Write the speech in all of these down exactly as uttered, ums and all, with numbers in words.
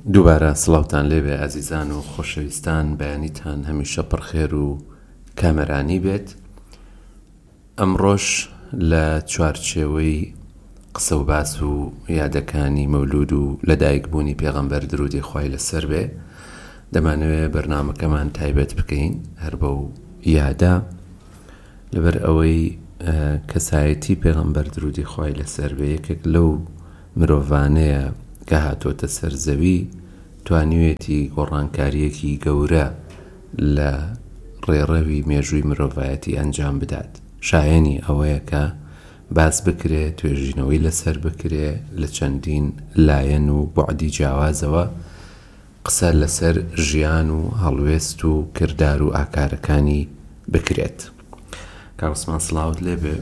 دووبارە سڵاوتان لێبێ ئازیزان و خۆشەویستان، بەیانیتان هەمیشە پڕخێر و کامەرانی بێت. ئەمڕۆژ لە چوارچێوەی قسە و باس و یادەکانی مەولود و لەدایکبوونی پێغەمبەر درودی خوای لەسەر بێ دەمانەوێت بەرنامەکەمان تایبەت بکەین هەر بەو یادا، لەبەر ئەوەی کەسایەتی پێغەمبەر درودی خوای لەسەر بێ یەکێک لەو مرۆڤانەیە کە هاتۆتە سەر زەوی توانیوێتی گۆڕانکاریەکی گەورە لە ڕێڕەوی مێژووی مرۆڤایەتی ئەنجام بدات. شایەنی ئەوەیە کە باس بکرێت، توێژینەوەی لەسەر بکرێت، لە چەندین لایەن و بوعدی جیاوازەوە قسە لەسەر ژیان و هەڵوێست و کردار و ئاکارەکانی بکرێت. کاوسمان سڵاوت لێبێ.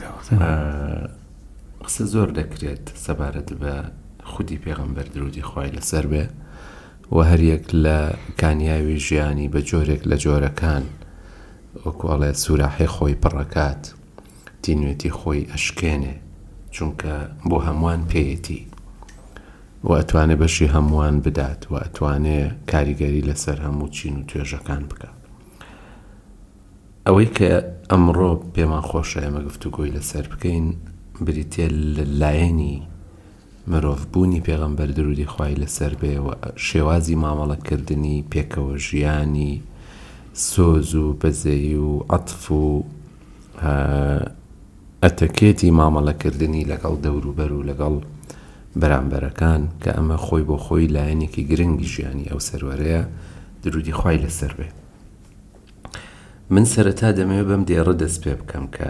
قسە زۆر دەکرێت سەبارەت بە خودی پێغەمبەر درودی خوای لەسەر بێ و هەریەک لە کانیاوی ژیانی بە جۆرێک لە جۆرەکان وەکوڵێ سوراحی خۆی پڕەکات، تینوێتی خۆی ئەشکێنێ، چونکە بۆ هەمووان پێیەتی و ئەتوانێ بەشی هەمووان بدات و ئەتوانێ کاریگەری لەسەر هەموو چین و توێژەکان بکات. ئەوەی کە ئەمڕۆ پێمان خۆشە ئێمە گفتوگۆی لەسەر بکەین بریتێ لە لایەنی مرۆڤبوونی پێغەمبەر درودی خوای لەسەر بێ و شێوازی مامەڵەکردنی پێکەوە ژیانی سۆز و بەزەی و عەتف و ئەتەکێتی مامەڵەکردنی لەگەڵ دەوروبەر و لەگەڵ بەرامبەرەکان کە ئەمە خۆی بۆ خۆی لایەنێکی گرنگی ژیانی ئەو سەروەرەیە درودی خوای لەسەر بێ. من سەرەتا دەمەوێت بەم دێڕە دەست پێ بکەم کە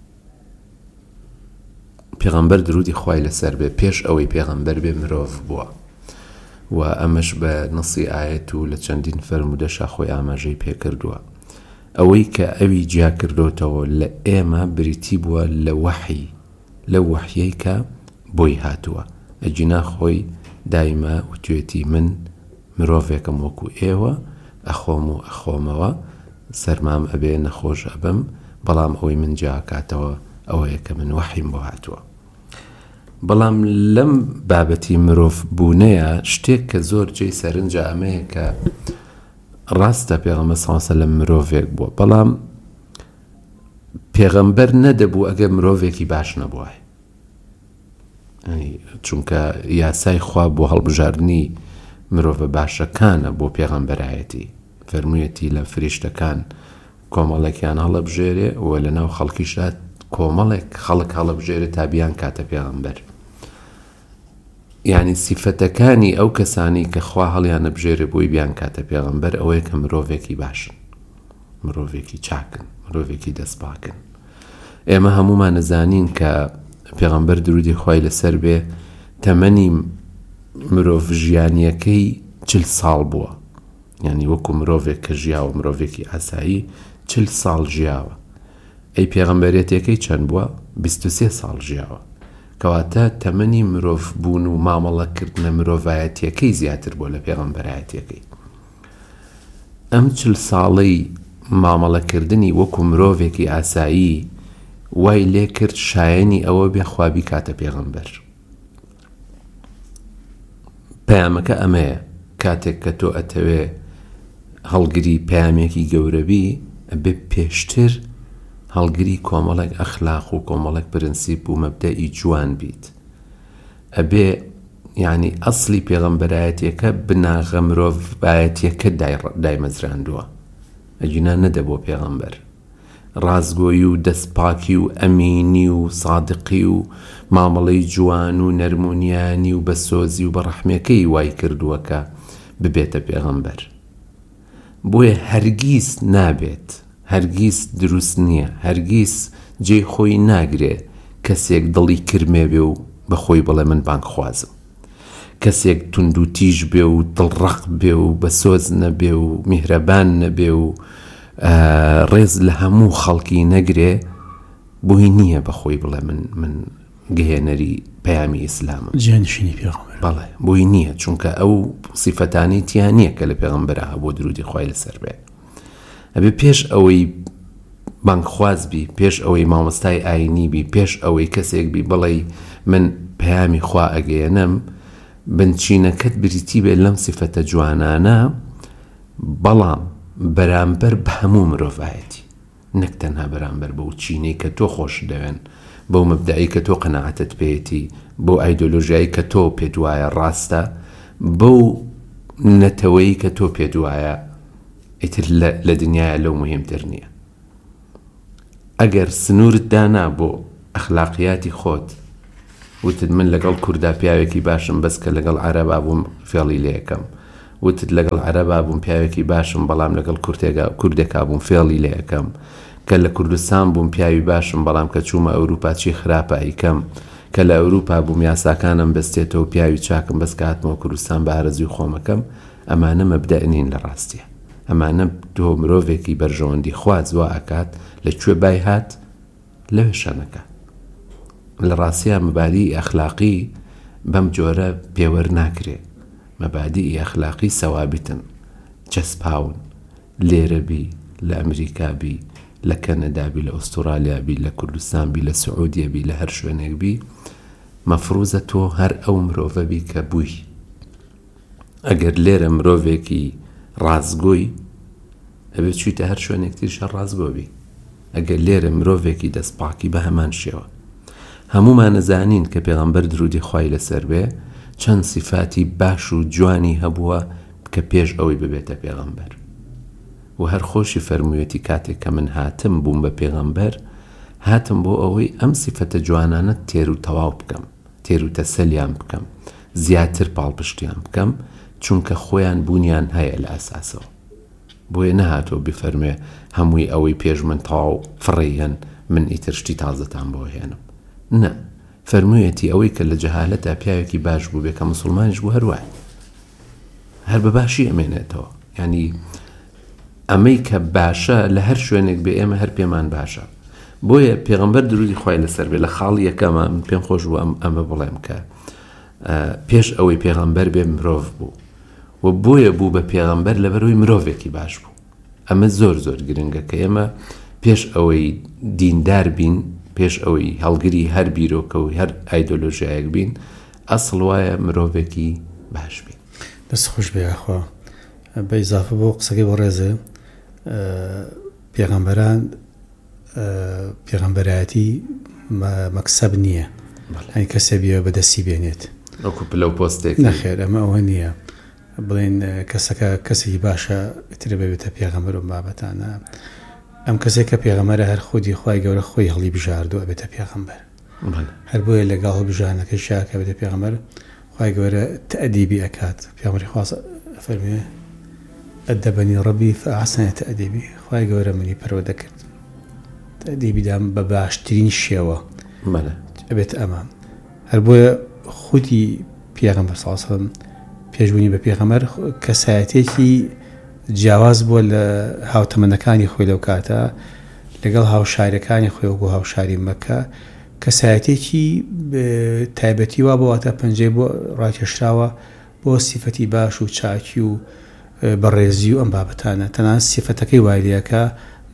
پێغەمبەر درودی خوای لەسەر بێ پێش ئەوەی پێغەمبەر بێ مرۆڤ بووە و ئەمەش بە نەسی ئایەت و لە چەندین فەرمودەشا خۆی ئاماژەی پێکردووە. ئەوەی کە ئەوی جیا کردوتەوە لە ئێمە بریتی بووە لە وەحی، لە وەحیەی کە بۆی هاتووە. ئەجینا خۆی دایمە وتوێتی من مرۆڤێکم وەکو ئێوە، ئەخۆم و ئەخۆمەوە، سەرمام ئەبێ نەخۆش ئەبم، بەڵام ئەوەی من جیاکاتەوە ئەوەیە کە من وەحیم بۆ هاتووە. بەڵام لەم بابەتی مرۆڤ بوونەیە شتێک کە زۆر جێی سەرنجە ئەمەیە کە ڕاستە پێغەمبەر سەڵڵاهو عەلەیهی وسەلەم مرۆڤێک بووە، بەڵام پێغەمبەر نەدەبوو ئەگەر مرۆڤێکی باش نەبووە، چونکە یاسای خوا بۆ هەڵبژاردنی مرۆڤە باشەکانە بۆ پێغەمبەرایەتی. فەرموویەتی لە فریشتەکان کۆمەڵێکیان هەڵەبژێرێ و لەناو خەڵکیشدا کۆمەڵێک خەڵک هەڵەبژێرێ تا بیان کاتە پێغەمبەر. یعنی سیفەتەکانی ئەو کەسانی کە خوا هەڵیان نەبژێرێ بۆی بیان کاتە پێغەمبەر ئەوەیە کە مرۆڤێکی باشن، مرۆڤێکی چاکن، مرۆڤێکی دەستپاکن. ئێمە هەمومان نەزانین کە پێغەمبەر درودی خوای لەسەر بێ تەمەنی مرۆڤ ژیانیەکەی چل ساڵ بووە، یعنی وەکو مرۆڤێک کە ژیاوە، مرۆڤێکی ئاسایی چل ساڵ ژیاوە. ئەی پێغەمبەرێتەکەی چەند بووە؟ بیست و سێ ساڵ ژیاوە، کەواتە تەمەنی مرۆڤ بوون و مامەڵەکردنە مرۆڤایەتیەکەی زیاتر بووە لە پێغەمبەرایەتیەکەی. ئەم چل ساڵەی مامەڵەکردنی وەکو مرۆڤێکی ئاسایی وای لێ کرد شایەنی ئەوە بێ خوا بیکاتە پێغەمبەر. پەیامەکە ئەمەیە، کاتێک کە تۆ ئەتەوێ هەڵگری پەیامێکی گەورەبی ئەبێ پێشتر هەڵگری کۆمەڵێک ئەخلاق و کۆمەڵێک پرنسیپ و مەبدەئی جوان بیت. ئەبێ یعنی ئەسڵی پێغەمبەرایەتیەکە بناغە مرۆڤایەتیەکە دایمەزراندووە، ئەجینا نەدە بۆ پێغەمبەر. ڕازگۆیی و دەستپاکی و ئەمینی و سادقی و مامەڵەی جوان و نەرمونیانی و بەسۆزی و بەڕەحمەکەی وای کردووە کە ببێتە پێغەمبەر. بۆیە هەرگیز نابێت، هەرگیز دروست نییە، هەرگیز جێی خۆی ناگرێ کەسێک دڵی کرمێ بێ و بەخۆی بڵێ من بانگ خوازم، کەسێک تونند و تیژ بێ و دڵڕق بێ و بەسۆز نەبێ و میهرەبان نەبێ و ڕێز لە هەموو خەڵکی نەگرێ، بۆی نییە بەخۆی بڵێ من من گەهێنەری پەیامی ئیسلامم، جێنشینی پێغەمبەر. بەڵێ بۆی نییە، چونکە ئەو سیفەتانی تیان نییە کە لە پێغەمبەرە هەبوو درودی خوای لەسەر بێ. ئەبێ پێش ئەوەی بانگخواز بی، پێش ئەوەی مامۆستای ئاینی بی، پێش ئەوەی کەسێک بی بڵێ من پەیامی خوا ئەگەیەنم، بنچینەکەت بریتی بێ لەم سیفەتە جوانانە، بەڵام بەرامبەر بە هەموو مرۆڤایەتی، نەک تەنها بەرامبەر بەو چینەی کە تۆ خۆش دەوێن، بەو مەبدەعی کە تۆ قەناعەتت پێیەتی، بۆ ئایدۆلۆژیایی کە تۆ پێت وایە ڕاستە، بەو نەتەوەیی کە تۆ پێت وایە ئیتر لە دنیاە لەو مهمتر نییە. ئەگەر سنوورت دانا بۆ ئەخلاقیاتی خۆت، وتت من لەگەڵ کووردا پیاوێکی باشم بەس کە لەگەڵ عەرەبا بووم فێڵی لێ یەکەم، وتت لەگەڵ عەرەبا بووم پیاوێکی باشم بەڵام لەگەڵ کوردێکا بووم فێڵی لێ یەکەم، کە لە کوردستان بووم پیاوی باشم بەڵام کە چوومە ئەوروپا چی خراپە ئەیکەم، کە لە ئەوروپا بووم یاساکانم بەستێتەوە پیاوی چاکم بەس کە هاتمەوە کوردستان بە ئارەزوی خۆمەکەم. ئەمانە مەبدەع نین لە ڕاستیە. ئەمانە تۆ مرۆڤێکی بەرژەوەندی خواز وا ئەکات لەکوێ بای هات لەوێ شانەکە. لە ڕاستیە مەبادیئی ئەخلاقی بەم جۆرە پێوەر ناکرێ. مەبادیئی ئەخلاقی سەوابتن، چەسپاون، لێرەبی، لە ئەمریکابی، لە کەنەدابی، لە ئوسترالیابی، لە کوردستانبی، لە سعودیەبی، لە هەر شوێنێکبی، مەفروزە تۆ هەر ئەو مرۆڤەبی کە بووی. ئەگەر لێرە مرۆڤێکی ڕازگۆی ئەبێت چوویتە هەر شوێنێکتریشە ڕازگۆبی. ئەگەر لێرە مرۆڤێکی دەستپاکی بە هەمان شێوە. هەمومان نەزانین کە پێغەمبەر درودی خوای لەسەر بێ چەند سیفاتی باش و جوانی هەبووە کە پێش ئەوەی ببێتە پێغەمبەر. و هەر خۆشی فەرموویەتی کاتێک کە من هاتم بووم بە پێغەمبەر، هاتم بۆ ئەوەی ئەم سیفەتە جوانانە تێر و تەواو بکەم، تێر و تەسەلیان بکەم، زیاتر پاڵپشتیان بکەم، چونکە خۆیان بوونیان هەیە لە ئەساسەوە. بۆیە نەهاتۆ بفەرمێ هەمووی ئەوەی پێش من تەواو فڕێیەن، من ئیتر شتی تازەتان بۆ هێنم. نە، فەرموویەتی ئەوەی کە لە جەهالەتە پیاوێکی باش بوو بێ کە موسڵمانیش بوو هەروایە هەر بە باشی ئەمێنێتەوە. یعنی ئەمەی کە باشە لە هەر شوێنێک بێ ئێمە هەر پێمان باشە. بۆیە پێغەمبەر درودی خوای لەسەر بێ لە خاڵی یەکەمە من پێم خۆش بوو ئەمە بڵێم کە پێش ئەوەی پێغەمبەر بێ مرۆڤ بوو، و بۆیە بوو بە پێغەمبەر لەبەرەوەی مرۆڤێکی باش بوو. ئەمە زۆر زۆر گرنگە کە ئێمە پێش ئەوەی دیندار بین، پێش ئەوەی هەڵگری هەر بیرۆکە و هەر ئایدۆلۆژیایەک بین، ئەسڵ وایە مرۆڤێکی باش بین. دەست خۆش بێ ئاخوا. بە ئیزافە بۆ قسەکەی بۆ ڕێزە، پێغەمبەران پێغەمبەرایەتی مەکسەب نییە، هەنی کەسێ بیەوە بەدەستی بێنێت وەکو پلە و پۆستێک. نەخێر، ئەمە ئەوە نییە بڵێن کەسەکە کەسێکی باشە ئیتر بێتە پێغەمبەر و بابەتانە. ئەم کەسێک کە پێغەمبەرە هەر خودی خوای گەورە خۆی هەڵی بژاردووە بێتە پێغەمبەر. هەر بۆیە لەگەڵ هەڵبژاردنەکەی شاکە بێتە پێغەمبەر، خوای گەورە تەئدیبی ئەکات. پێغەمبەری خوا فەرموویە ئەدەبەنی ڕەبی فەئەحسەنە تەئدیبی، خوای گەورە منی پەروەردە کرد، تەئدیبیدام بە باشترین شێوە ئەبێت ئەمە. هەر بۆیە خودی پێغەمبەر سەڵڵەهو عەلەیهی وسەلەم پێشبوونی بە پێغەمبەر کەسایەتێکی جیاواز بووە لە هاوتەمەنەکانی خۆی لەو کاتە، لەگەڵ هاوشاریەکانی خۆی وەکو هاوشاری مەکە، کەسایەتێکی تایبەتی وا بواتە پەنجەی بۆ ڕاکێشراوە بۆ سیفەتی باش و چاکی و بەڕێزی و ئەم بابەتانە. تەنانەت سیفەتەکەی وایلیەکە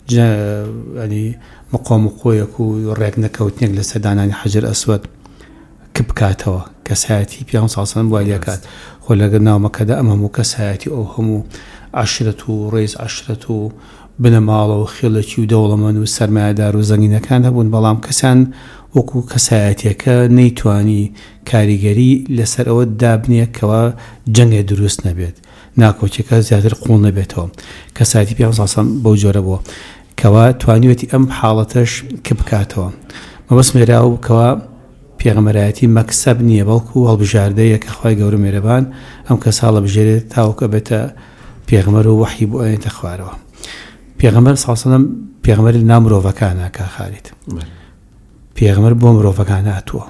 ینی مقام و قۆیەک و ڕێک نەکەوتنێک لە سەردانانی حەجەر ئەسوەد کە بکاتەوە. کەسایەتی پێغەمبەر سەڵڵەهو عەلەیهی وسەلەم وایلیەکات. خۆ لەگەڵ ناومەکەدا ئەم هەموو کەسایەتی ئەو هەموو عەشرەت و ڕێز عەشرەت و بنەماڵە و خێڵێکی و دەوڵەمەند و سەرمایەدار و زەنگینەکان هەبوون، بەڵام کەسان وەکو کەسایەتیەکە نەیتوانی کاریگەری لەسەر ئەوە دابنێکەوە جەنگێ دروست نەبێت، ناکۆچەکە زیاتر قوڵ نەبێتەوە. کەسایەتی پێغەمبەر سەڵڵەهو عەلەیهی وسەلەم بەو جۆرە بووە کەوا توانیوێتی ئەم حاڵەتەش کە بکاتەوە. مەبەست مێراوە کەوا پێغەمبەرایەتی مەکسەب نییە، بەڵکو هەڵبژاردەیە کە خوای گەورە مێرەبان ئەم کەس هەڵبژێرێت تاوەکو بێتە پێغەمبەر و وەحی بۆ ئەوێتە خوارەوە. پێغەمبەر سەڵڵەهو عەلەیهی وسەلەم پێغەمبەر نام مرۆڤەکانە کە خالید. پێغەمبەر بۆ مرۆڤەکان هاتووە،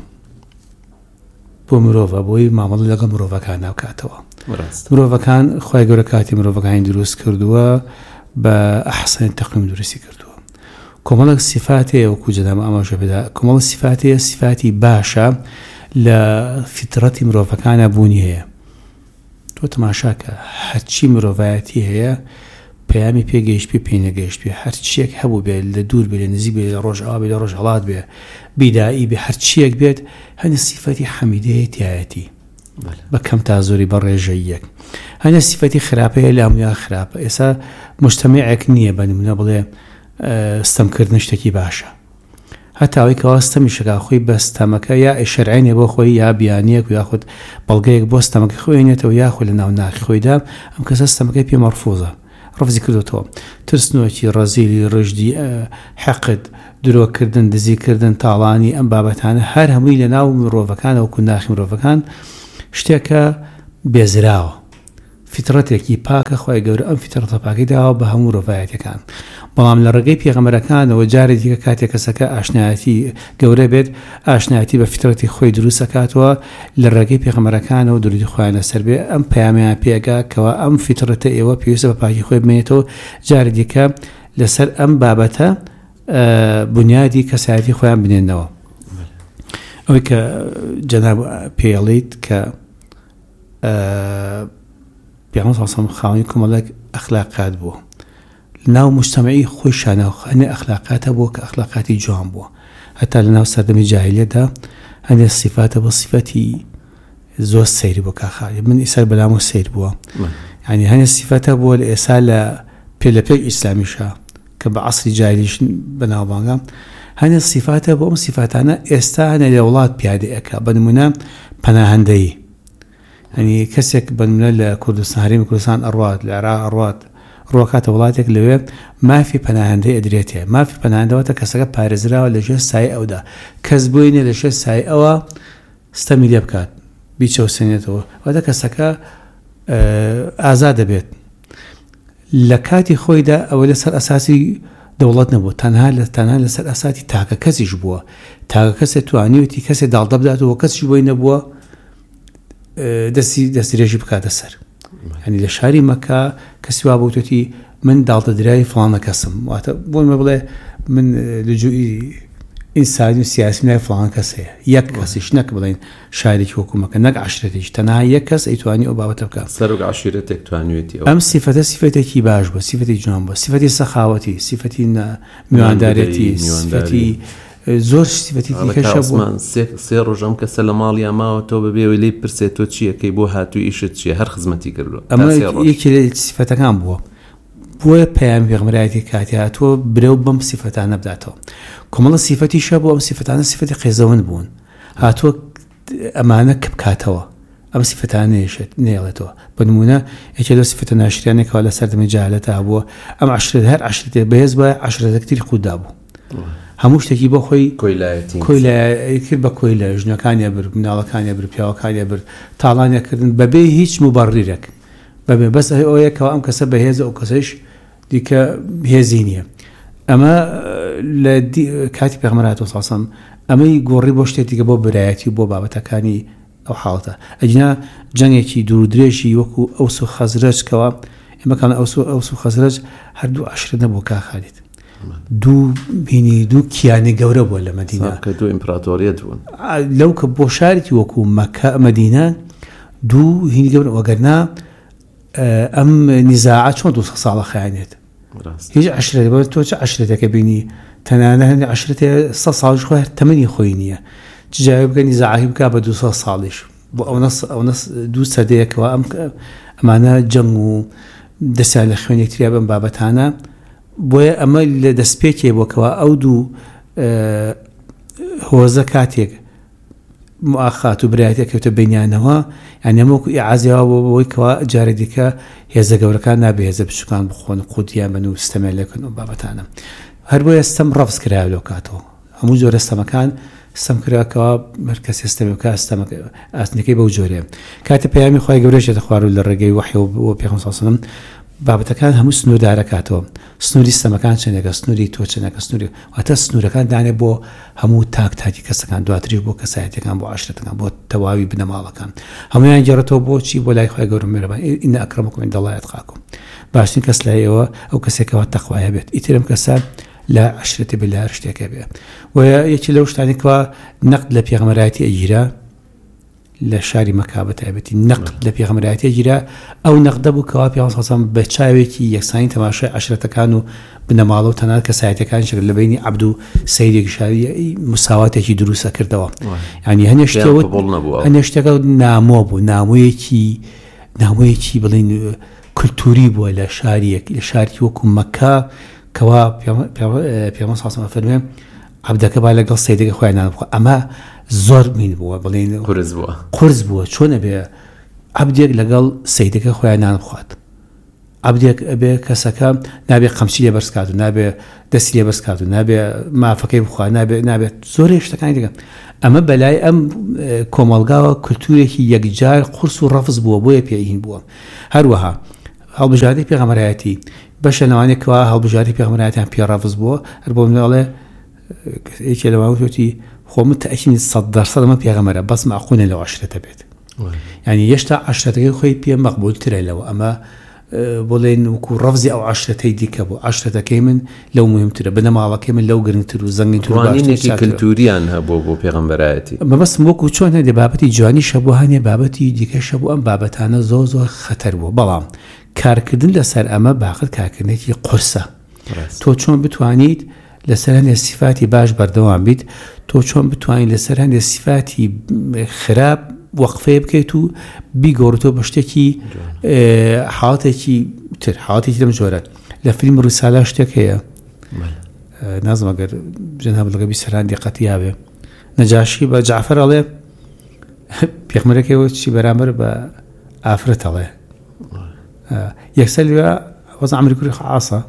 بۆ مرۆڤە بۆی مامەڵە لەگەڵ مرۆڤەکان ناوکاتەوە. مرۆڤەکان خوای گەورە کاتی مرۆڤەکانی دروست کردووە بە ئەحسەن تەقویم دروستی کردووە. کۆمەڵێک سیفاتەیە وەکو جەناب ئاماژە بێدا، کۆمەڵ سیفاتەیە سیفاتی باشە لە فیترەتی مرۆڤەکانە بوونی هەیە. تۆ تەماشاکە هەرچی مرۆڤایەتی هەیە پەیامی پێگەیشت پێ پێی نەگەیشت پێ، هەرچیەک هەبوو بێت لە دوور بێت لە نزیک بێت لە ڕۆژئاوا بێت لە ڕۆژهەڵات بێت بیدایی بێ هەرچیەک بێت هەندێک سیفەتی حەمیدەیە تایەتی بە کەم تا زۆری بە ڕێژەی یەک هەنە سیفەتی خراپەیە لە هەموویان خراپە ئێستا مجتەمەعێک نییە بە نمونە بڵێ ستەمکردن شتێکی باشە هەتاوەی کەوا ستەمی شەکا خۆی بە ستەمەکە یا شەرعینێ بۆ خۆی یا بیانیەک و یاخود بەڵگەیەک بۆ ستەمەکەی خۆێنێتەوە یاخۆی لە ناو ناخی خۆیدا ئەم کەسە ستەمەکەی پێ مەرفوزە ڕفزی کردوتەوە ترسنۆکی ڕەزیلی ڕژدی حەقت درۆکردن دزیکردن تاڵانی ئەم بابەتانە هەر هەمووی لە ناو مرۆڤەکانە وەکو ناخی مرۆڤەکان شتێکە بێزراوە فترەتێکی پاکە خۆی گەورە ئەم فترەتە پاکی داوە بە هەموو ڕۆڤایەتەکان بەڵام لە ڕێگەی پێغەمبەرەکانەوە جارێ دیکە کاتێک کەسەکە ئاشنایەتی گەورە بێت ئاشنایەتی بە فترەتی خۆی دروست دەکاتەوە لە ڕێگەی پێغەمبەرەکانەوە درودی خۆیان لەسەر بێ ئەم پەیامیان پێگا کەوا ئەم فترەتە ئێوە پێویستە بە پاکی خۆی بمێنێتەوە جارێ دیکە لەسەر ئەم بابەتە بنیادی کەسایەتی خۆیان بنێنەوە ئەوەی کە جەناب پێڵیت کە پیامبەر صلی الله علیه و آله خاوەنی کۆمەڵێک ئەخلاقات بووە ناو مجتەمەعی خۆی شانە هەنێ ئەخلاقاتە بووە کە ئەخلاقاتی جوان بووە هەتا لە ناو سەردەمی جاهیلیەتدا هەندێک سیفاتە بۆ سیفەتی زۆر سەیری بۆ کاخاوی من ئیسا بەلام و سەیر بووە یعنی هەندێک سیفاتە بووە لە ئێسا لە پێلەپێک ئیسلامیشە کە بە عەسری جاهیلیش بەناوبانگە هەندێک سیفاتە بۆ ئەم سیفاتانە ئێستا هەنێ لە وڵات پیادە ئەکا بە نمونە پەناهەندەیی ینی کەسێک بە نمونە لە کوردستان هەرێمی کوردستان ئەڕوات لە عێراق ئەڕوات ڕۆکاتە وڵاتێک لەوێ مافی پەناهەندەی ئەدرێتێ مافی پەناهەندەوەتە کەسەکە پارێزراوە لەژێر سایە ئەودا کەس بووینێ لەژێر سایە ئەوە ستەمی لێ بکات بیچەوسێنێتەوە واتە کەسەکە ئازاد دەبێت لە کاتی خۆیدا ئەوە لەسەر ئەساسی دەوڵەت نەبوو تەنها لە تەنها لەسەر ئەساسی تاکە کەسیش بووە تاکە کەسێک توانیوتی کەسێ داڵدە بداتەوە کەسیش بۆی نەبووە دەستی دەستیرێژی بکاتە سەر ینی لە شاری مەکە کەسی وا بوتێتی من داڵتەدرای فڵانە کەسم واتە بۆمە بڵێ من لجوئی ئینسانی و سیاسی لای فڵان کەسەیە یەک کەسیش نەک بڵێن شارێکی وەکومەکە نەک عەشرەتێک تەنها یەک کەس ئەیتوانی ئەو بابەتە بکات سەرۆک عەشیرەتێک توانوێتی ئەم سیفەتە سیفەتێکی باش بووە سیفەتی جوان بووە سیفەتی سەخاوەتی سیفەتی میواندارەتی سیفەتی زۆر سیفەتی دیکەشە بوو سێ ڕۆژەم کەسە لە ماڵیان ماوە تۆ ببێ لی پرسێت تۆ چیەکەی بۆ هاتووی ئیشت چیە هەر خزمەتی کردووە ئەمە یەکی لە سیفەتەکان بووە بۆیە پەیامی پێغەمبەرایەتی کاتی هاتووە برێ و بەم سیفەتانە بداتەوە کۆمەڵە سیفەتیشە بۆ ئەم سیفەتانە سیفەتی قێزەوەند بوون هاتووە ئەمانە کە بکاتەوە ئەم سیفەتانە نێشێت نێڵێتەوە بە نمونە یەکێ لەو سیفەتە ناشرینێکەوە لە سەردەمی جاهیلیەتە هەبووە ئەم عەشرەت هەر عەشرەتێ بەهێز بە عەشرەتێکتری خوددا بوو هەموو شتێکی بۆ خۆی کۆیلایەتی کرد بە کۆیلە ژنەکانیە بر مناڵەکانیە بر پیاوەکانیە بر تاڵانیەکردن بەبێ هیچ مبەڕیرێک بەبێ بەس ئەوەیەکەوە ئەم کەسە بەهێزە ئەو کەسەش دیکە هێزی نییە ئەمە لە کاتی پێغەمبەر صلی الله علیه و آله ئەمەی گۆڕی بۆ شتێکی بۆ برایەتی بۆ بابەتەکانی ئەو حاڵەتە ئەجنا جەنگێکی دوور درێژی وەکو ئەوس و خەزرەجکەوە ئێمەکان ئەوس و خەزرەج هەردوو عەشرەت نەبوو کا خالید دوو بینی دوو کیانی گەورە بووە لە مەدینە کە دوو ئیمپراتۆریەت بوون لەو کە بۆ شارێکی وەکو مەکە مەدینە دوو هینی گەورە وەگەرنا ئەم نیزاعە چۆن دوو ساڵە خەیانێت هیچ عەشرەت بۆ تۆ چ عەشرەتێکە بینی تەنانە هەندێ عەشرەتێ سە ساڵیش خۆی تەمەنی خۆی نییە چ جاوی بکە نیزاعی بکا بە دوو سە ساڵیش بۆ ئەو دوو سەدەیەکەوە ئەم ئەمانە جەنگ و دەستیان لە خوێنێکتریا بەم بابەتانە بۆیە ئەمە لە دەستپێکێ بۆکەوە ئەو دوو هۆزە کاتێک مؤاخات و برایەتێک کەوتە بینیانەوە یعنی ئەمەوەکو ئیعازیەوە بۆ بۆی کەوا جارێ دیکە هێزە گەورەکان نابێ هێزە بچووکان بخۆن قوتیان بن و ستەمێ لێکن و بابەتانە هەر بۆیە ستەم ڕەفز کراوە لەو کاتەوە هەموو جۆرە ستەمەکان ستەم کراکەوە هەر کەسێ ستەمی بکات ستەمەکە ئاستنەکەی بەو جۆرەیە کاتە پەیامی خۆی گەورەیەشێتە خوارد لە ڕێگەی وحی و پێغەمبەر صلی الله علیه و آله بابەتەکان هەموو سنوور دارەکاتەوە سنووری ستەمەکان چەندێکە سنووری تۆ چەندێکە سنووری واتە سنوورەکان دانێ بۆ هەموو تاک تاکی کەسەکان دواتریش بۆ کەسایەتەکان بۆ عەشرەتەکان بۆ تەواوی بنەماڵەکان هەمویان گێڕێتەوە بۆچی بۆ لای خۆی گەورە میێرەبان ئین ئەکرەمەکم عیند الله ئەتقاکم باشترین کەس لایەوە ئەو کەسێکەوە تەقوایە بێت ئیترم کەسە لە عەشرەتێ بێ لە هەر شتێکە بێ و یەکی لەو شتانێکەوە نەقد لە پێغەمبەرایەتی ئەگیرا لە شاری مەکا بەتایبەتی نەقد لە پێغەمبەرایەتی گیرا ئەو نەقدە بوو کەوا پێغەمبەر صلی الله علیه و سلم بە چاوێکی یەکسانی تەماشای عەشرەتەکان و بنەماڵە و تەنانەت کەسایەتیەکان شێت لە بینی عەبد و سەیدێکی شاری مساواتێکی دروستە کردەوە. یعنی هەندێک شتێک هەندێک شتێکە نامۆ بوو، نامۆیەکی نامۆیەکی بڵین کولتوری بووە لە شاریەک لە شاری وەکو مەکا کەوا پێغەمبەر صلی الله علیه و سلم فەرمێ عەبدەکە با لەگەڵ سەیدەکە خۆیان نان بخوا. ئەمە زۆر مین بووە بڵین قورس بووە قورس بووە چۆن ئەبێ عەبدێک لەگەڵ سەیدەکە خۆیان نان بخوات. عەبدێک ئەبێ کەسەکە نابێ قەمچی لێ بەرز کات و نابێ دەستی لێ بەرز کات و نابێ مافەکەی بخوا نابێ نابێت زۆرێ شتەکانی دیکە. ئەمە بەلای ئەم کۆمەڵگاوە کولتورێکی یەکجار قورس و ڕەفز بووە بۆیە پێهین بووە. هەروەها هەڵبژاردەی پێغەمبەرایەتی بەشە لەوانێکەوە هەڵبژاردەی پێغەمبەرایەتیان پێ ڕەفز بووە. هەر بۆ مناڵێ یەکێ لەوان وتی خۆ متەئەکید سەد دەرسەد ئەمە پێغەمبەرە بەس مەعقولە لەو عەشرەتە بێت. یعنی هێشتا عەشرەتەکەی خۆی پێ مەقبولترە لەوە. ئەمە بڵێن وەکو ڕەفزی ئەو عەشرەتەی دیکە بوو. عەشرەتەکەی من لەو مهمترە، بنەماڵەکەی من لەو گرنگتر و زەنگینتر و ڕوانینێکی کلتوریان هەبوو بۆ پێغەمبەرایەتی. مەبەستم وەکو چۆن هەندێک بابەتی جوانیشە بوو هەندێک بابەتی دیکەشە بوو. ئەم بابەتانە زۆر زۆر خەتەر بووە. بەڵام کارکردن لەسەر ئەمە باقت کارکردنێکی قورسە. تۆ چۆن بتوانیت لەسەر هەندێک سیفاتی باش بەردەوام بیت، تۆ چۆن بتوانیت لەسەر هەندێک سیفاتی خراپ وەقفەیە بکەیت و بیگۆڕیتەوە بە شتێکی حاڵەتێکی تر حاڵەتێکی لەم جۆرە. لە فیلم ڕیسالە شتێک هەیە نازم ئەگەر جەناب لەگە بیسەران دیقەتی یابێ نەجاشی بە جعفەر ئەڵێ پێغەمبەرەکەیەوە چی بەرامبەر بە ئافرەت ئەڵێ یەکسەر لێوە وەزع عەمری کوڕی عاسە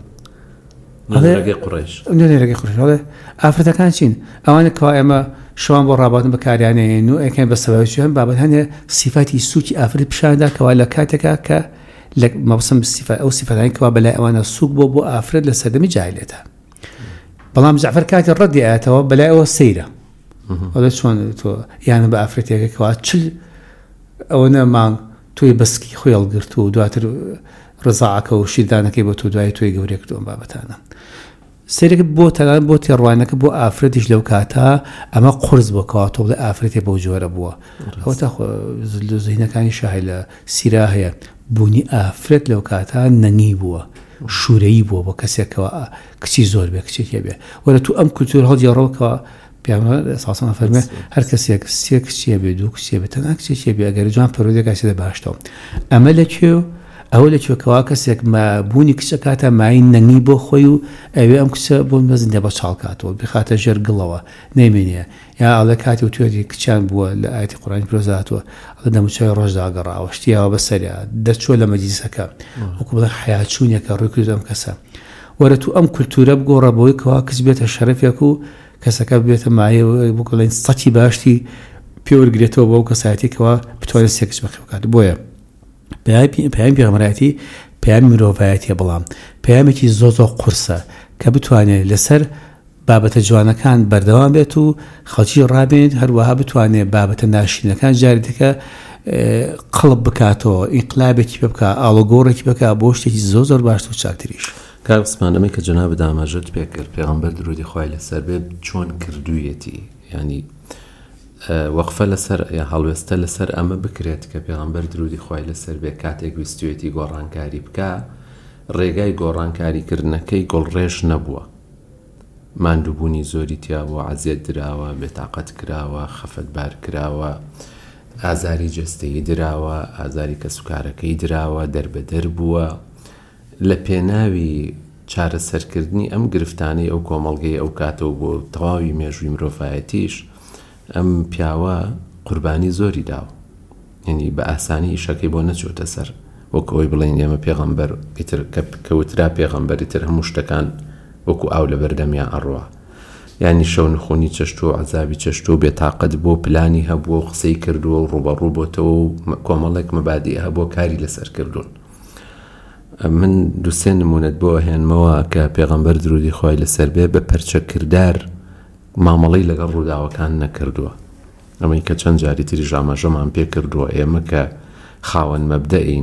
نێرەگەی قوڕەیش نێرەگەی قوڕەیش ئەڵێ ئافرەتەکان چین؟ ئەوانە کەوا ئێمە شەوان بۆ ڕاباتن بەکاریانەیەن و ئەیکەن بە سەبەبی هەم بابەت هەندێک سیفاتی سووکی ئافرەت پیشاندا کەوا لە کاتێکا کە لە مەبەستم ئەو سیفەتانی کەوا بەلای ئەوانە سووک بۆ بۆ ئافرەت لە سەردەمی جاهیلیەتە. بەڵام جعفەر کاتی ڕەدی ئاەتەوە بەلای ئەوە سەیرە. ئەڵێ چۆن تۆ یانە بە ئافرەتێکە کەوا چل ئەوە نەمانگ تۆی بەسکی خۆی هەڵگرت و دواتر ڕزاعەکە و شیردانەکەی بۆ تۆ دوای تۆی گەورەی کردووە بابەتانە. سێرەکە بۆ تەنان بۆ تێڕوانەکە بۆ ئافرەتیش لەو کاتە ئەمە قورس بۆ کەوا تۆ بڵێ ئافرەتێ بەو جۆرە بووە. ئەوە تا زینەکانی شاهی لە سیرا هەیە بوونی ئافرەت لەو کاتە نەنگی بووە، شوورەیی بووە بۆ کەسێکەوە کچی زۆر بێ کچێکی بێ. وەرە تو ئەم کولتور هەڵگێڕەوەکەوە پێغەمبەر ئەساسەن فەرمێ هەر کەسێک سێ کچێ بێ دوو کچێ بێ تەنها کچێکی بێ ئەگەر جوان پەرۆدێک ئاسێدە باشتەوە. ئەمە لەکوێ ئەوە لەکوێکەوە کەسێک بوونی کچە کاتە مای نەنگی بۆ خۆی و ئەوێ ئەم کچە بۆ مەزیندە بە چاڵکاتەوە بخاتە ژێر گڵەوە نەیمێنێ یا ئەڵێ کاتی و توێتی کچیان بووە لە ئاەتی قورئانی پیرۆزاتوە ئەڵێ دەموچەوەی ڕۆژدا گەڕاوە شتیاوە بەسەریا دەرچووە لە مەجلیسەکە وەکو بڵێن حیاچوونێکە ڕووی کرد ئەم کەسە. وەرە تو ئەم کولتورە بگۆڕە بۆی کەوا کەس بێتە شەرەفێک و کەسەکە بێتە مایە بڵێن سەتی باشتی پێوەرگرێتەوە بۆ ئەو کەسایەتێکەوە بتوانێت سێ کچ بەخێ بکات. بۆیە پەیامی پێغەمبەرایەتی پەیامی مرۆڤایەتیە، بەڵام پەیامێکی زۆر زۆر قورسە کە بتوانێت لەسەر بابەتە جوانەکان بەردەوام بێت و خەڵکی ڕابێت، هەروەها بتوانێت بابەتە ناشرینەکان جاری دەکە قەڵب بکاتەوە، ئینقلابێکی پێ بکات، ئاڵۆگۆڕێکی بکات بۆ شتێکی زۆر زۆر باشتر و چاکتریش. کاک عوسمانەمەی کە جەناب دامەژت پێ کرد پێغەمبەر درودی خوای لەسەر بێ چۆن کردوویەتی، ینی وەقفە لەسەر یا هەڵوێستە لەسەر ئەمە بکرێت کە پێغەمبەر درودی خوای لەسەر بێ کاتێک ویستوێتی گۆڕانکاری بکە ڕێگای گۆڕانکاریکردنەکەی گۆڵڕێژ نەبووە، ماندووبوونی زۆری تیا بووە، عەزیەت دراوە، بێتاقەت کراوە، خەفەتبار کراوە، ئازاری جەستەیی دراوە، ئازاری کەسوکارەکەی دراوە، دەربەدەر بووە. لە پێناوی چارەسەرکردنی ئەم گرفتانەی ئەو کۆمەڵگەی ئەو کاتەوە بۆ تەواوی مێژووی مرۆڤایەتیش ئەم پیاوە قوربانی زۆری داوە، یعنی بە ئاسانی ئیشەکەی بۆ نەچۆتە سەر وەکەوەی بڵێن ئێمە پێغەمبەر ئیتر کەوترا پێغەمبەر ئیتر هەموو شتەکان وەکو ئاو لە بەردەمیان ئەڕوا، یعنی شەو نخۆنی چەشتۆ عەزابی چەشتۆ بێتاقەت بۆ پلانی هەبووە قسەی کردووە و ڕوبەڕوو بۆتەوە و کۆمەڵێک مەبادیع هەبووە کاری لەسەر کردوون. من دووسێ نمونەت بۆ هێنمەوە کە پێغەمبەر درودی خوای لەسەر بێ بە پەرچەکردار مامەڵەی لەگەڵ ڕووداوەکان نەکردووە. ئەمەی کە چەند جاری تری ژامەژەمان پێ کردووە ئێمە کە خاوەن مەبدەئین،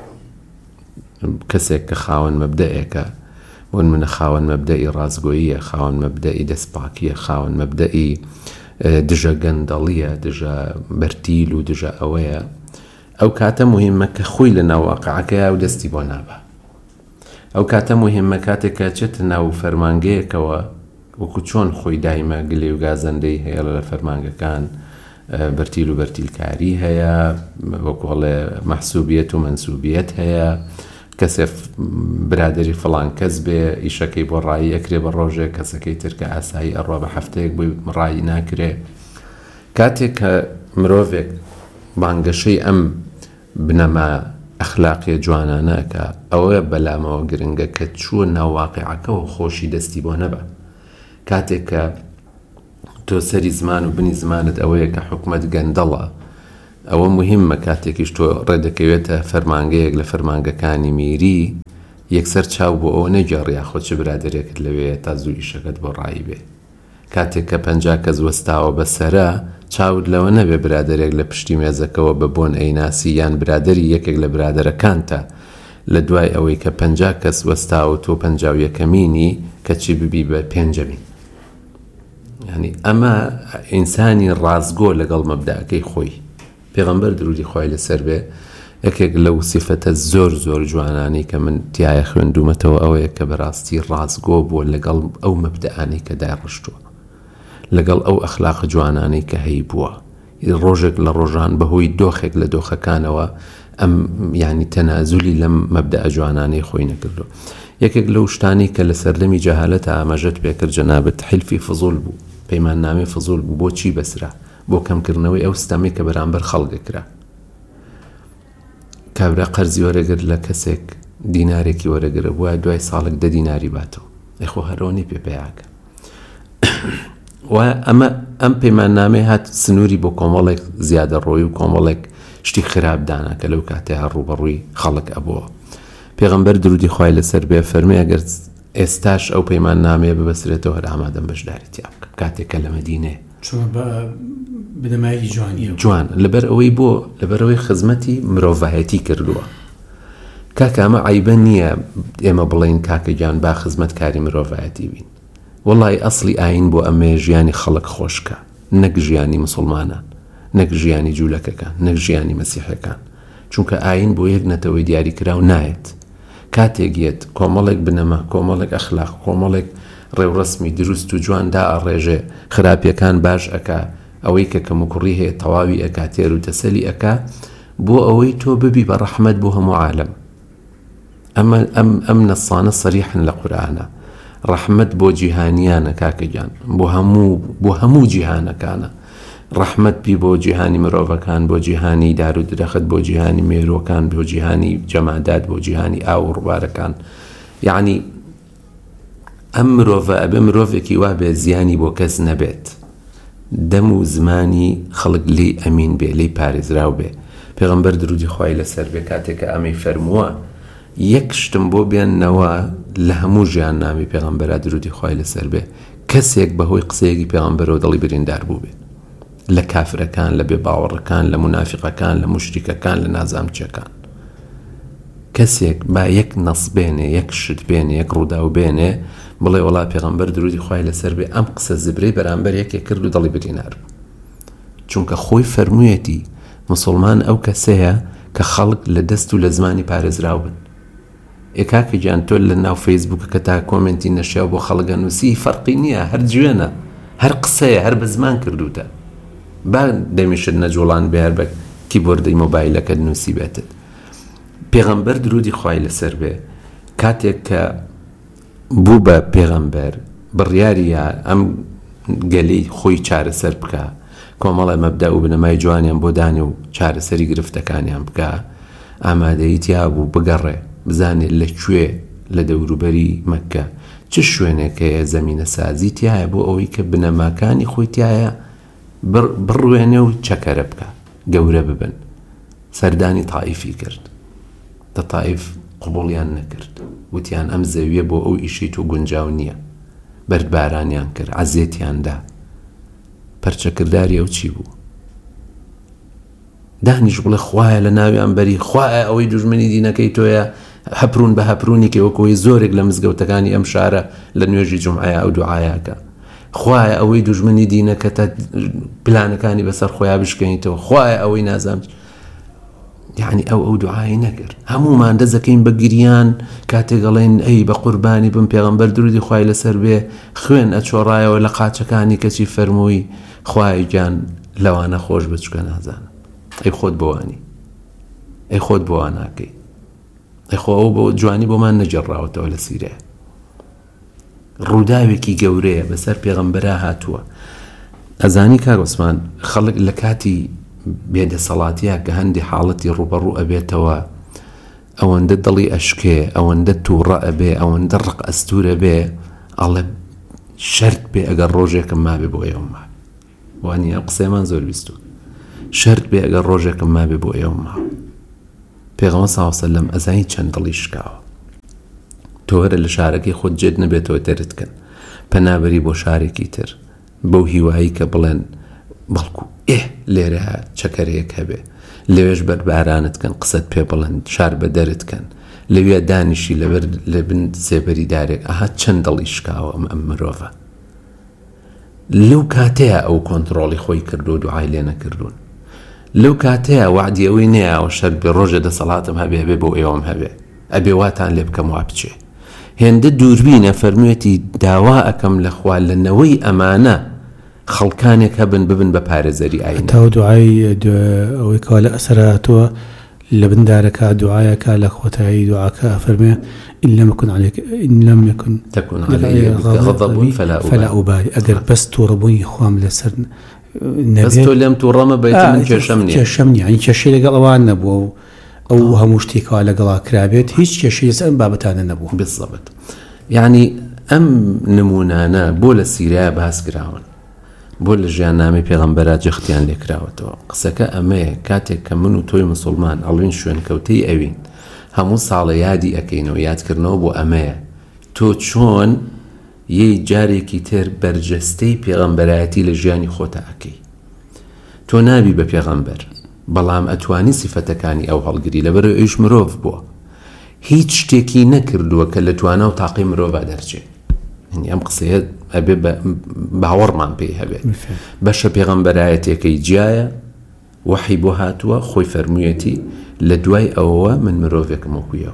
کەسێک کە خاوەن مەبدەئێکە بۆن منە خاوەن مەبدەئی ڕازگۆییە، خاوەن مەبدەئی دەستپاکیە، خاوەن مەبدەئی دژە گەندەڵیە دژە بەرتیل و دژە ئەوەیە ئەو کاتە مهمە کە خۆی لە ناوواقعەکەیە و دەستی بۆ نابە ئەو کاتە مهمە کاتێکە چێتە ناو فەرمانگەیەکەوە وەکو چۆن خۆی دایمە گلێ و گازەندەی هەیە لە فەرمانگەکان بەرتیل و بەرتیلکاری هەیە وەکوڵێ مەحسوبیەت و منسوبیەت هەیە کەسێ برادری فڵان کەس بێ ئیشەکەی بۆ ڕایی ئەکرێ بە ڕۆژێک کەسەکەی ترکە ئاسایی ئەڕوا بە هەفتەیەک بۆی ڕایی ناکرێ کاتێک کە مرۆڤێک بانگەشەی ئەم بنەما ئەخلاقیە جوانانەکە ئەوە بەلامەوە گرنگە کە چووە ناوواقعەکەەوە خۆشی دەستی بۆ نەبە کاتێک کە تۆ سەری زمان و بنی زمانت ئەوەیە کە حکومەت گەندەڵە ئەوە مهمە کاتێکیش تۆ ڕێدەکەوێتە فەرمانگەیەک لە فەرمانگەکانی میری یەکسەر چاو بۆ ئەوە نەگەڕیا خۆ چ برادێکت لەوەیە تا زوو ئیشەکەت بۆ ڕایی بێ کاتێک کە پەنجا کەس وەستاوە بەسەرە چاود لەوە نەبێ برادێک لە پشتی مێزەکەەوە بە بۆن ئەیناسی یان برادری یەکێک لە برادەرەکانتە لە دوای ئەوەی کە پەنجا کەس وەستاوە تۆ پەنجا و یەکەمینی کەچی ببی بە پێنجەمین یعنی ئەمە ئینسانی ڕازگۆ لەگەڵ مەبدەکەی خۆی پێغەمبەر درودی خوای لەسەر بێ یەکێک لەو سیفەتە زۆر زۆر جوانانی کە من تایە خوێندومەتەوە ئەوەیە کە بەڕاستی ڕازگۆ بووە لەگەڵ ئەو مەبدەانەی کە داڕشتووە لەگەڵ ئەو ئەخلاق جوانانەی کە هەی بووە ڕۆژێک لە ڕۆژان بەهۆی دۆخێک لە دۆخەکانەوە ئەم ینی تەنازولی لەم مەبدە جوانانەی خۆی نەکردو یەکێک لەو شتانی کە لە سەردەمی جەهالەتە ئاماژەت پێکرد جەنابەت حیلفی فزول بوو پەیماننامەی فزول بوو بۆچی بەسرا بۆ کەمکردنەوەی ئەو ستەمی کە بەرامبەر خەڵکە کرا کابرا قەرزی وەرەگرت لە کەسێک دینارێکی وەرەگرە بووە دوای ساڵێک دە دیناری باتەوە ئەخۆ هەرۆنی پێپەیاکە و ئەمە ئەم پەیماننامەی هات سنووری بۆ کۆمەڵێک زیادە ڕۆی و کۆمەڵێک شتی خراپدانا کە لەو کاتێ هەڕوبەڕووی خەڵک ئەبووە پێغەمبەر درودی خوای لەسەر بێ فەرمێ ئەگەر ئێستاش ئەو پەیماننامەیە ببەسرێتەوە هەر ئامادەم بەشداریتی بکە کاتێکە لە مەدینێ بنەمایی جوانی جوان لەبەر ئەوەی بۆ لەبەرەوەی خزمەتی مرۆڤایەتی کردووە کاکە ئەمە عیبە نییە ئێمە بڵێن کاکە گیان با خزمەتکاری مرۆڤایەتی بین وەڵای ئەسڵی ئاین بۆ ئەمێ ژیانی خەڵک خۆشکە نەک ژیانی مسلمانان نەک ژیانی جوولەکەکان نەک ژیانی مەسیحەکان چونکە ئاین بۆ یەک نەتەوەی دیاری کراو نایەت کاتێکیت کۆمەڵێک بنەما کۆمەڵێک ئەخلاق کۆمەڵێک ڕێوڕسمی دروست و جوان دا ئەڕێژێ خراپیەکان باش ئەکا ئەوەی کە کەم و کوڕی هەیە تەواوی ئەکا تێر و تەسەلی ئەکا بۆ ئەوەی تۆ ببی بە ڕەحمەت بۆ هەموو عالەم ئەمە ئەم ئەم نەسانە سەریحن لە قورئانە ڕەحمەت بۆ جیهانیانە کاکەگیان بۆ هەموو بۆ هەموو جیهانەکانە ڕەحمەت بی بۆ جیهانی مرۆڤەکان بۆ جیهانی دار و درەخت بۆ جیهانی مێرۆکان بۆ جیهانی جەمادات بۆ جیهانی ئاو و ڕووبارەکان یعنی ئەم مرۆڤە ئەبێ مرۆڤێکی وا بێ زیانی بۆ کەس نەبێت دەم و زمانی خەڵک لێی ئەمین بێ لێی پارێزراو بێ پێغەمبەر درودی خوای لەسەر بێ کاتێکە ئەمەی فەرمووە یەک شتم بۆ بێننەوە لە هەموو ژیان نامی پێغەمبەرە درودی خوای لەسەر بێ کەسێک بەهۆی قسەیەکی پێغەمبەرەوە دڵی بریندار بوو بێت لە کافرەکان لە بێباوەڕەکان لە منافقەکان لە موشریکەکان لە نازامچیەکان کەسێک با یەک نەس بێنێ یەک شت بێنێ یەک ڕوودا و بێنێ بڵێ وڵا پێغەمبەر درودی خوای لەسەر بێ ئەم قسە زبرەی بەرامبەر یەکێک کرد و دڵی بریندار بوو چونکە خۆی فەرموویەتی مسلمان ئەو کەسەیە کە خەڵک لە دەست و لە زمانی پارێزراو بن ئێکاکە گیان تۆ لە ناو فەیسبووکەکە تا کۆمنتی نەشیا بۆ خەڵگە نووسی فەرقی نییە هەر جوێنە هەر قسەیە هەر بە زمان کردوتە با دەمیشت نەجوڵان بێ هەر بە کیبۆردەی مۆبایلەکە نووسی بێتت پێغەمبەر درودی خوای لەسەر بێ کاتێک کە بوو بە پێغەمبەر بڕیاریە ئەم گەلەی خۆی چارەسەر بکە کۆمەڵە مەبدە و بنەمای جوانیان بۆ دانێ و چارەسەری گرفتەکانیان بکە ئامادەییتیا بوو بگەڕێ بزانێت لەکوێ لە دەوروبەری مەککە چ شوێنێکەیە زەمینە سازی تایە بۆ ئەوەی کە بنەماکانی خۆی تایە بڕوێنێ و چەکەرە بکە گەورە ببن سەردانی تائیفی کرد دە تائیف قبوڵیان نەکرد وتیان ئەم زەویە بۆ ئەو ئیشی تو گونجاو نییە بەردبارانیان کرد عەزێتیاندا پەرچەکرداری ئەو چی بوو دانیش بڵێ خوایە لە ناویان بەری خوایە ئەوەی دوژمنی دینەکەی تۆیە هەپرون بە هەپرونی کە وەکەوەی زۆرێک لە مزگەوتەکانی ئەم شارە لە نوێژی جومعەیە ئەو دوعایەکە خوایە ئەوەی دوژمنی دینەکە تا پلانەکانی بەسەر خۆیان بشکەنیتەوە، خوایە ئەوەی نازانم. یعنی ئەو ئەو دوعای نەکرد. هەمومان دەزەکەین بە گریان کاتێک گەڵێن ئەی بە قوربانی بم پێغەمبەر درودی خوای لەسەر بێ خوێن ئەچۆڕایەوە لە قاچەکانی کەچی فەرمووی خوای گیان لەوانە خۆش بچکە نازانم. ئەی خۆت بۆوانی، ئەی خۆت بۆوان ناکەی، ئەی خۆ ئەو بۆ جوانی بۆمان نەجێڕاوەتەوە لە سیرە. ڕووداوێکی گەورەیە بەسەر پێغەمبەرا هاتووە. ئەزانی کاک عوسمان خەڵک لە کاتی بێدەسەڵاتیە کە هەندی حاڵەتی ڕوبەڕوو ئەبێتەوە، ئەوەندە دڵی ئەشکێ، ئەوەندە تووڕە ئەبێ، ئەوەندە ڕق ئەستورە بێ، ئەڵێ شەرت بێ ئەگەر ڕۆژێکم مابێ بۆ ئێوەما. وانە ئەم قسەیمان زۆر بیستوە. شەرت بێ ئەگەر ڕۆژێکم مابێ بۆ ئێوەما. پێغەمبەر صلی الله علیه و سلم ئەزانی چەند دڵی شکاوە. تۆ وەرە لە شارەکەی خۆت جێت نەبێتەوە دەرتکەن، پەنابەری بۆ شارێکی تر، بەو هیوایی کە بڵێن بەڵکو ئێ لێرە چەکەرەیەک هەبێ، لەوێش بەربارانتکەن قسەت پێ بڵێن، شار بە دەرتکەن، لەوێ دانیشی لەبەر لە بن سێبەری دارێک. ئەها چەند دڵی شکاوە ئەم ئەم مرۆڤە. لەو کاتەیە ئەو کۆنتڕۆڵی خۆی کردو و دوعای لێ نەکردوون. لەو کاتەیە وعدی ئەوەی نەیەوە شەر بێ ڕۆژە دەسەڵاتم هەبێ هەبێ بۆ ئێوەم هەبێ، ئەبێ واتان لێ بکەم وا بچێ. هێندە دووربینە فەرموویەتی داوا ئەەکەم لە خوا لەنەوەی ئەمانە خەڵکانێک هەبن ببن بە پارێزەری ئاینە. تا دوعای ئەوەی کەوا لە ئەسەراتوە لە بندارەکە دوعایەکە لە خۆتایی دوعاکە فەرمێ إن لم يكن عليك إن لم يكن تكن علي غضب فلا أبالي. ئەگەر بەس تووڕەبوونی خوام لەسەر بەس تۆ لێم تووڕەمە بێت من کێشەم نییە. کێشەم نییە، ینی کێشەی لەگەڵ ئەوان نەبووە و ئەو هەموو شتێکەوە لەگەڵا کرابێت، هیچ کێشەی لەسەر ئەم بابەتانە نەبوو. بالضبط. یعنی ئەم نمونانە بۆ لە سیریا باس کراون، بۆ لە ژیاننامەی پێغەمبەرا جەختیان لێکراوەتەوە. قسەکە ئەمەیە کاتێک کە من و تۆی مسلمان ئەڵێن شوێنکەوتەی ئەوین، هەموو ساڵە یادی ئەەکەینەوە، یادکردنەوە بۆ ئەمەیە تۆ چۆن یەی جارێکی تر بەرجەستەی پێغەمبەرایەتی لە ژیانی خۆتە ئەەکەی. تۆ نابی بە پێغەمبەر، بەڵام ئەتوانی سیفەتەکانی ئەو هەڵگری لەبەر ئەویش مرۆڤ بووە، هیچ شتێکی نەکردووە کە لە توانە و تاقی مرۆڤ دەرچێت. ئەم قسەیە ئەبێ باوەڕمان پێی هەبێت. بەشە پێغەمبەرایەتێکەی جیایە، وحی بۆ هاتووە، خۆی فەرموویەتی لە دوای ئەوەوە من مرۆڤێکم وەکویەوە.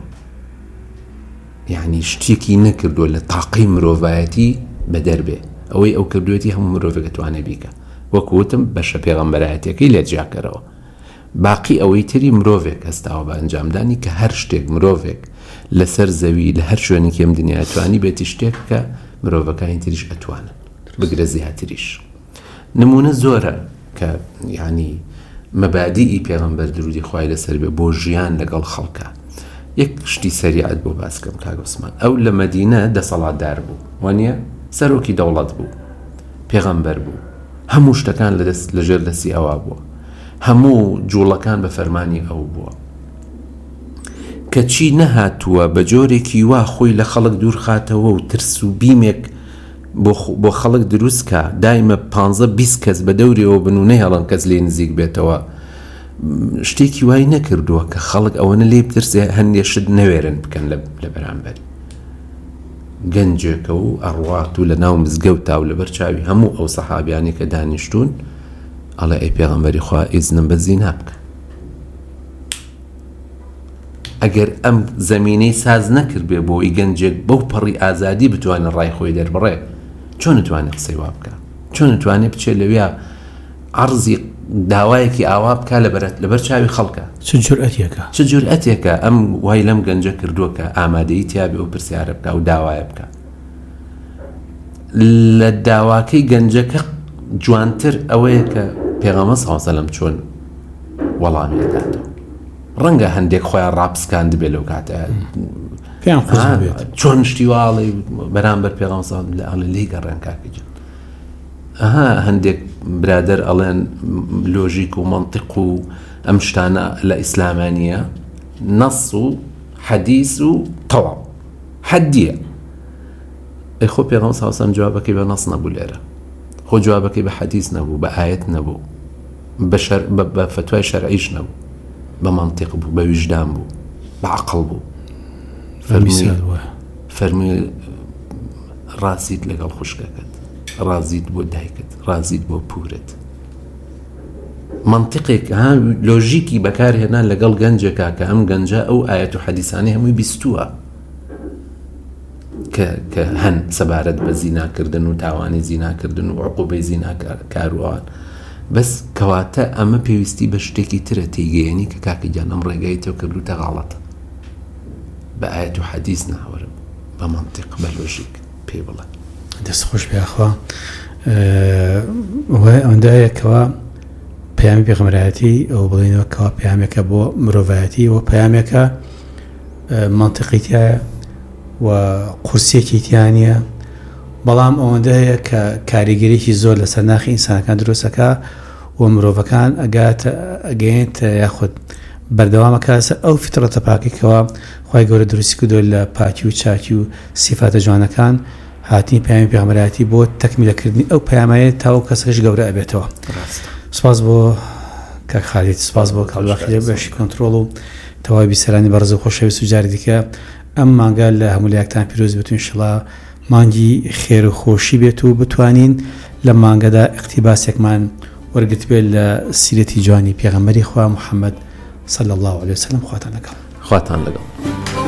یعنی شتێکی نەکردووە لە تاقی مرۆڤایەتی بە دەربێ، ئەوەی ئەو کردوێتی هەموو مرۆڤێک توانێ بیکە. وەکوتم بەشە پێغەمبەرایەتێکەی لێ جیاکەرەوە. باقی ئەوەی تری مرۆڤێک هەستاوە بە ئەنجامدانی کە هەر شتێک مرۆڤێک لەسەر زەوی لە هەر شوێنێکی ئەم دنیا ئەتوانی بێتی شتێک کە مرۆڤەکانی تریش ئەتوانن بگرە زیاتریش. نمونە زۆرە کە یعنی مەبادیئی پێغەمبەر درودی خوای لەسەر بێ بۆ ژیان لەگەڵ خەڵکە. یەک شتی سەریعەت بۆ باس بکەم کاک عوسمان. ئەو لە مەدینە دەسەڵاتدار بوو، وانە سەرۆکی دەوڵەت بوو، پێغەمبەر بوو، هەموو شتەکان لەژێر دەستی ئەوە بووە، هەموو جوڵەکان بە فەرمانی ئەو بووە. کەچی نەهاتووە بە جۆرێکی وا خۆی لە خەڵک دوور خاتەوە و ترس و بیمێک بۆ خەڵک دروستکە، دایمە پانزە بیست کەس بە دەورێەوە بنوونەی هەڵن کەس لێ نزیک بێتەوە. شتێکی وای نەکردووە کە خەڵک ئەوەنە لێ بترسێ هەندێ شت نەوێرن بکەن لە بەرامبەر گەنجێکە و ئەڕوات و لە ناو مزگەوتا و لەبەر چاوی هەموو ئەو سەحابیانی کە دانیشتون ئەڵێ ئەی پێغەمبەری خوا ئیزنم بە زینا بکە. ئەگەر ئەم زەمینەی ساز نەکرد بێ بۆی گەنجێک بەو پەڕی ئازادی بتوانێت ڕای خۆی دەربڕێ، چۆن نتوانێت قسەی وا بکە؟ چۆن نتوانێت بچێت لەوێ عەرزی داوایەکی ئاوا بکە لەبەر چاوی خەڵکە؟ چ جورئەتێکە چ جورئەتێکە ئەم وای لەم گەنجە کردووە کە ئامادەیی تیابێ و پرسیارە بکە و داوایە بکە. لە داواکەی گەنجەکە جوانتر ئەوەیە کە پێغەمبەر صلی الله علیه و سلم چۆن وەڵامی دەداتەوە. ڕەنگە هەندێک خۆیان ڕاپسکاند بێ لەو کاتە پێیان خۆش بێت چۆن شتی واڵی بەرامبەر پێغەمبەر صلی الله علیه و سلم ئەڵێ لێی گەڕێن کاکەجان. ئەها هەندێک برادەر ئەڵێن لۆژیک و مەنتیق و ئەم شتانە لە ئیسلامانیە نەس و حەدیث و تەواو حەدیە. ئەی خۆ پێغەمبەر صلی الله علیه و سلم جوابەکەی بە نەس نەبوو لێرە، خۆ جوابەکەی بە حەدیث نەبوو، بە ئایەت نەبوو، بە فتوای شەرعیش نەبوو، بە مەنتیق بوو، بە وجدان بوو، بە عەقڵ بوو. فەرمووی ڕاستیت لەگەڵ خوشکەکەت ڕازیت بۆ دایکت ڕازیت بۆ پورت منطقێک ها لۆژیکی بەکارهێنا لەگەڵ گەنجێکا کە ئەم گەنجە ئەو ئاەت و حەدیثانەی هەمووی بیستووە کە هەن سەبارەت بە زیناکردن و تاوانی زیناکردن و عقوبەی زیناکاروان بەس کەواتە ئەمە پێویستی بە شتێکی ترە تێگەیەنی کە کاکی گیان ئەم ڕێگای تۆ کردوتە غاڵەتە بە ئاەت و حەدیث ناوەرم بە منطق بە لۆژیک پێ بڵێ دەستخۆش بێخوا ئەوەندایەکەوە پەیامی پێغەمبەرایەتی ئەو بڵێنەوە کەوا پەیامێکە بۆ مرۆڤایەتی و پەیامێکە منطقیتیایە و قورسێکی تیانە بەڵام ئەوەندەیە کە کاریگەریی زۆر لەسەر ناخی ئینسانەکان دروستەکە و مرۆڤەکان ئەگاتە ئەگەێنێت یاخود بەردەوامەکە ئەو فترەتە پاکیکەوە خوای گەورە دروستی کردووە لە پاکی و چاکی و سیفاتە جوانەکان هاتنی پەیامی پێغەمبەرایەتی بۆ تەکمیلەکردنی ئەو پەیامەیە تاوە کەسەکەش گەورە ئەبێتەوە. سپاس بۆ کاک خالید، سپاس بۆ کاڵباخی لە بەشی کۆنتڕۆڵ و تەواوی بیسەرانی بەڕێز و خۆشەویست و جاری دیکە ئەم مانگە لە هەموو لایەکتان پیرۆز بێت و ئینشەڵا مانگی خێر و خۆشی بێت و بتوانین لە مانگەدا اقتیباسێکمان وەرگرت بێت لە سیرەتی جوانی پێغەمبەری خوا محەممەد صلی الله عليه وسلم. خواتان لەگەڵ خواتان لەگەڵ